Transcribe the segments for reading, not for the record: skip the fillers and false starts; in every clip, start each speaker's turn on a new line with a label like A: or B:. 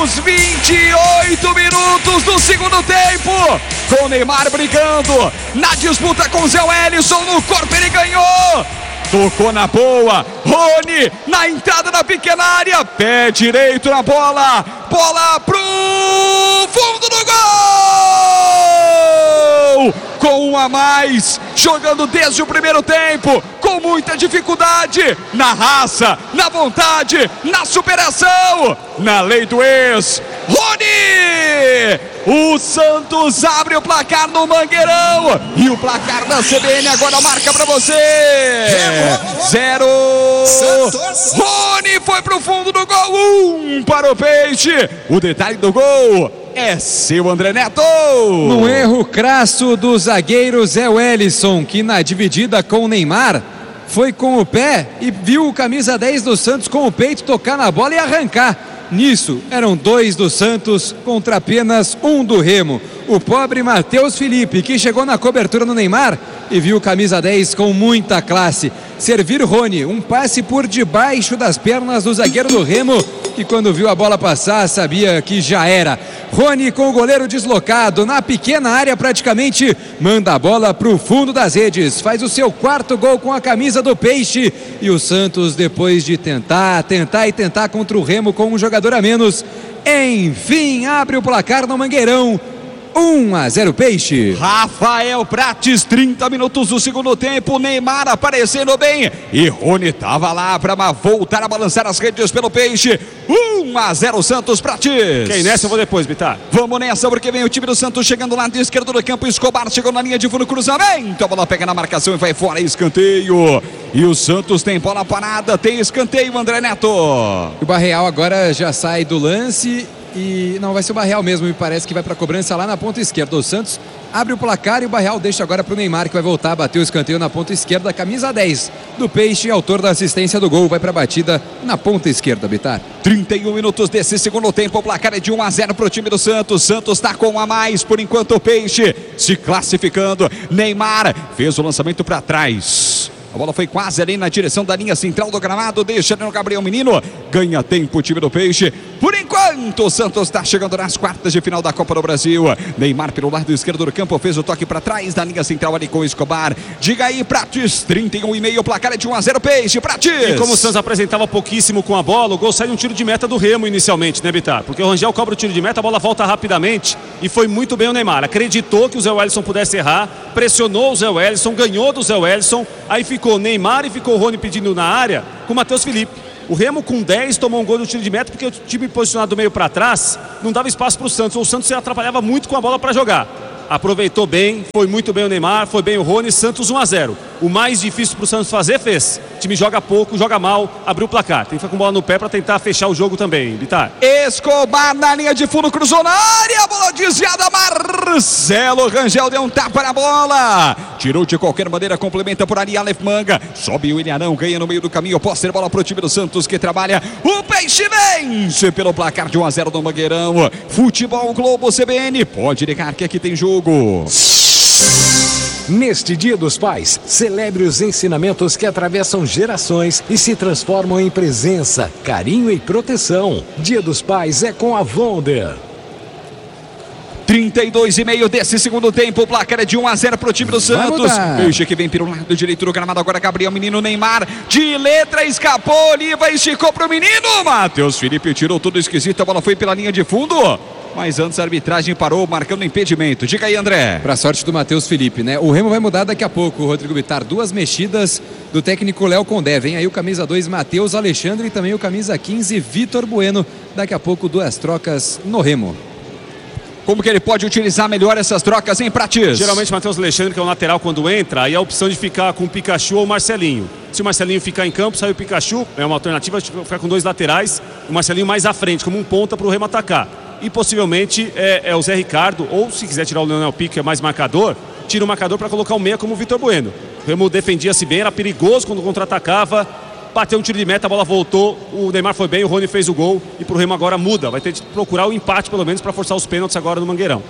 A: aos 28 minutos do segundo tempo, com o Neymar brigando na disputa com o Zé Wellison, no corpo ele ganhou, tocou na boa, Rony na entrada da pequena área, pé direito na bola, bola pro fundo do gol! Com um a mais, jogando desde o primeiro tempo, com muita dificuldade, na raça, na vontade, na superação, na lei do ex, Rony! O Santos abre o placar no Mangueirão, e o placar da CBN agora marca pra você, 0. Rony foi pro fundo do gol, 1 para o Peixe. O detalhe do gol é seu, André Neto.
B: No erro crasso do zagueiro Zé Wellison, que na dividida com o Neymar foi com o pé e viu o camisa 10 do Santos com o peito tocar na bola e arrancar. Nisso, eram 2 do Santos contra apenas 1 do Remo. O pobre Matheus Felipe, que chegou na cobertura no Neymar e viu o camisa 10 com muita classe servir Rony, um passe por debaixo das pernas do zagueiro do Remo, que quando viu a bola passar sabia que já era. Rony, com o goleiro deslocado na pequena área, praticamente manda a bola para o fundo das redes, faz o seu 4º gol com a camisa do Peixe, e o Santos, depois de tentar contra o Remo com um jogador a menos, enfim abre o placar no Mangueirão. 1-0 Peixe.
A: Rafael Prates, 30 minutos do segundo tempo, Neymar aparecendo bem e Rony tava lá para voltar a balançar as redes pelo Peixe. 1-0 Santos. Prates.
C: Quem nessa eu vou depois, Bitar.
A: Vamos nessa porque vem o time do Santos chegando lá do esquerdo do campo. Escobar chegou na linha de fundo, cruzamento, a bola pega na marcação e vai fora, escanteio. E o Santos tem bola parada, tem escanteio, André Neto.
B: O Barreal agora já sai do lance. E não, vai ser o Barreal mesmo, me parece que vai para a cobrança lá na ponta esquerda. O Santos abre o placar e o Barreal deixa agora para o Neymar, que vai voltar a bater o escanteio na ponta esquerda. Camisa 10 do Peixe, autor da assistência do gol, vai para a batida na ponta esquerda, Bitar.
A: 31 minutos desse segundo tempo, o placar é de 1-0 para o time do Santos. Santos está com 1 a mais, por enquanto o Peixe se classificando. Neymar fez o lançamento para trás. A bola foi quase ali na direção da linha central do gramado, deixa ali no Gabriel Menino, ganha tempo o time do Peixe. Por enquanto, o Santos está chegando nas quartas de final da Copa do Brasil. Neymar pelo lado esquerdo do campo, fez o toque para trás da linha central ali com o Escobar. Diga aí, Prates, 31,5, o placar é de 1-0 Peixe, Prates.
C: E como o Santos apresentava pouquíssimo com a bola, o gol sai de um tiro de meta do Remo inicialmente, né, Bitar? Porque o Rangel cobra o tiro de meta, a bola volta rapidamente e foi muito bem o Neymar. Acreditou que o Zé Wellison pudesse errar, pressionou o Zé Wellison, ganhou do Zé Wellison, aí ficou Neymar e ficou o Rony pedindo na área com o Matheus Felipe. O Remo com 10 tomou um gol no tiro de meta porque o time posicionado do meio para trás não dava espaço para o Santos. O Santos se atrapalhava muito com a bola para jogar. Aproveitou bem, foi muito bem o Neymar, foi bem o Rony. Santos 1-0. O mais difícil para o Santos fazer, fez. O time joga pouco, joga mal, abriu o placar. Tem que ficar com bola no pé para tentar fechar o jogo também, Bitar.
A: Escobar na linha de fundo, cruzou na área, bola desviada, Marcelo Rangel deu um tapa na bola, tirou de qualquer maneira, complementa por ali Aleph Manga, sobe o Ilharão, ganha no meio do caminho, posse de bola para o time do Santos que trabalha. O Peixe vence pelo placar de 1-0 no Mangueirão. Futebol Globo CBN, pode ligar que aqui tem jogo.
D: Neste Dia dos Pais, celebre os ensinamentos que atravessam gerações e se transformam em presença, carinho e proteção. Dia dos Pais é com a Wonder.
A: 32,5 desse segundo tempo, o placar é de 1-0 para o time do Santos. Peixe que vem pelo lado direito do gramado, agora Gabriel Menino, Neymar de letra, escapou, Oliva esticou para o menino, Matheus Felipe tirou tudo esquisito, a bola foi pela linha de fundo. Mas antes a arbitragem parou, marcando impedimento. Diga aí, André.
B: Pra sorte do Matheus Felipe, né? O Remo vai mudar daqui a pouco, Rodrigo Bitar. 2 mexidas do técnico Léo Condé. Vem aí o camisa 2, Matheus Alexandre, e também o camisa 15, Vitor Bueno. Daqui a pouco 2 trocas no Remo.
A: Como que ele pode utilizar melhor essas trocas, hein, Prates?
C: Geralmente Matheus Alexandre, que é o lateral, quando entra, aí a opção de ficar com o Pikachu ou o Marcelinho. Se o Marcelinho ficar em campo, sai o Pikachu, é uma alternativa, ficar com 2 laterais, o Marcelinho mais à frente, como um ponta para o Remo atacar. E possivelmente é o Zé Ricardo, ou se quiser tirar o Leonel Pico, que é mais marcador, tira o marcador para colocar o meia como o Vitor Bueno. O Remo defendia-se bem, era perigoso quando contra-atacava, bateu um tiro de meta, a bola voltou, o Neymar foi bem, o Rony fez o gol, e pro Remo agora muda, vai ter que procurar o empate pelo menos para forçar os pênaltis agora no Mangueirão.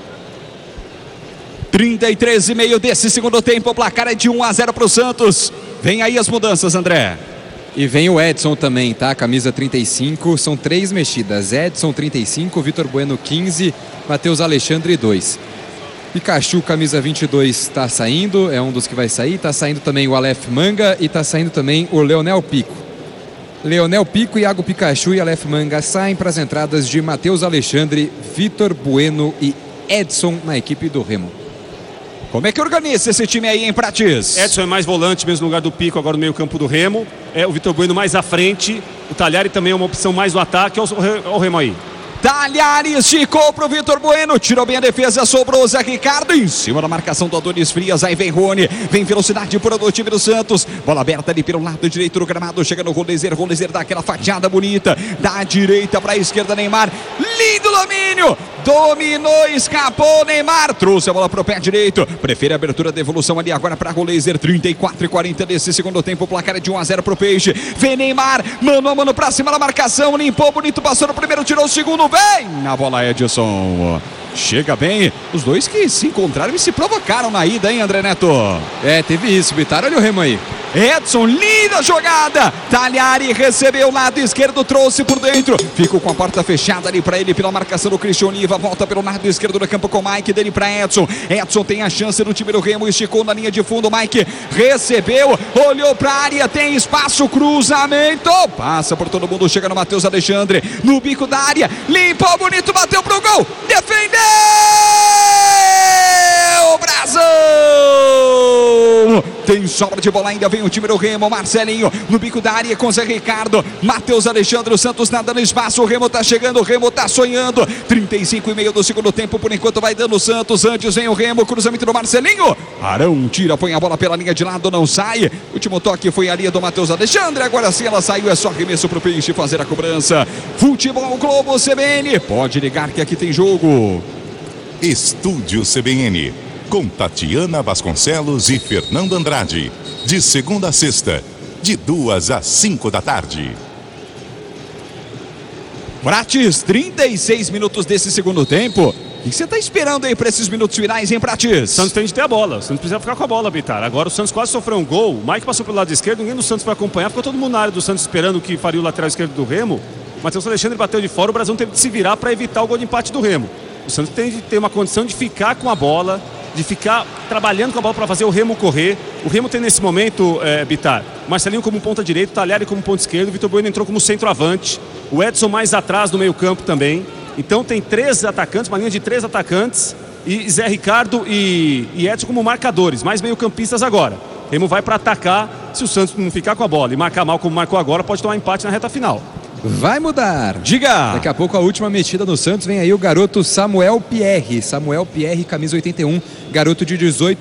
A: 33,5 desse segundo tempo, o placar é de 1-0 para o Santos. Vem aí as mudanças, André.
B: E vem o Edson também, tá? Camisa 35, são 3 mexidas. Edson 35, Vitor Bueno 15, Matheus Alexandre 2. Pikachu, camisa 22, está saindo, é um dos que vai sair. Está saindo também o Aleph Manga e está saindo também o Leonel Pico. Leonel Pico, Iago Pikachu e Aleph Manga saem para as entradas de Matheus Alexandre, Vitor Bueno e Edson na equipe do Remo.
A: Como é que organiza esse time aí, hein, Prates?
C: Edson é mais volante, mesmo no lugar do Pico, agora no meio campo do Remo. O Vitor Bueno mais à frente. O Talhari também é uma opção mais no ataque. Olha o Remo aí.
A: Talhari esticou pro Vitor Bueno, tirou bem a defesa, sobrou o Zé Ricardo em cima da marcação do Adonis Frias. Aí vem Rony, vem velocidade pura do time do Santos, bola aberta ali pelo lado direito do gramado, chega no Rolezer dá aquela fatiada bonita, da direita para a esquerda, Neymar, lindo domínio, dominou, escapou, Neymar, trouxe a bola pro pé direito, prefere a abertura, devolução ali agora para Rolezer, 34:40 desse segundo tempo, o placar é de 1-0 pro Peixe, vem Neymar, mano a mano pra cima da marcação, limpou bonito, passou no primeiro, tirou o segundo, vem na bola Edson, chega bem, os dois que se encontraram e se provocaram na ida, hein, André Neto?
B: Teve isso, Bitar, olha o Remo aí.
A: Edson, linda jogada, Talhari recebeu o lado esquerdo, trouxe por dentro, ficou com a porta fechada ali para ele pela marcação do Christian Oliva, volta pelo lado esquerdo do campo com o Mike, dele para Edson, Edson tem a chance no time do Remo, esticou na linha de fundo, Mike recebeu, olhou para a área, tem espaço, cruzamento, passa por todo mundo, chega no Matheus Alexandre, no bico da área, limpou bonito, bateu pro gol, defendeu, Brasil! Tem sobra de bola ainda, vem o time do Remo, Marcelinho no bico da área com Zé Ricardo, Matheus Alexandre, o Santos tá dando espaço, o Remo tá chegando, o Remo tá sonhando, 35,5 do segundo tempo, por enquanto vai dando o Santos, antes vem o Remo, cruzamento do Marcelinho, Arão tira, põe a bola pela linha de lado, não sai, último toque foi ali do Matheus Alexandre, agora sim ela saiu, é só arremesso pro Peixe fazer a cobrança. Futebol Globo CBN, pode ligar que aqui tem jogo.
E: Estúdio CBN, com Tatiana Vasconcelos e Fernando Andrade, de segunda a sexta, de 2 às 5 da tarde.
A: Prates, 36 minutos desse segundo tempo. O que você está esperando aí para esses minutos finais, hein, Prates?
C: O Santos tem de ter a bola, o Santos precisa ficar com a bola, Bitar. Agora o Santos quase sofreu um gol, o Mike passou pelo lado esquerdo, ninguém do Santos foi acompanhar, ficou todo mundo na área do Santos esperando o que faria o lateral esquerdo do Remo. Matheus Alexandre bateu de fora, o Brasil teve de se virar para evitar o gol de empate do Remo. O Santos tem de ter uma condição de ficar com a bola, de ficar trabalhando com a bola para fazer o Remo correr. O Remo tem nesse momento, Bitar, Marcelinho como ponta direita, Talhari como ponta esquerda, o Vitor Bueno entrou como centroavante, o Edson mais atrás no meio campo também. Então tem 3 atacantes, uma linha de 3 atacantes, e Zé Ricardo e Edson como marcadores, mais meio campistas agora. O Remo vai para atacar, se o Santos não ficar com a bola e marcar mal como marcou agora, pode tomar empate na reta final.
B: Vai mudar.
A: Diga!
B: Daqui a pouco a última mexida no Santos, vem aí o garoto Samuel Pierre. Samuel Pierre, camisa 81, garoto de 18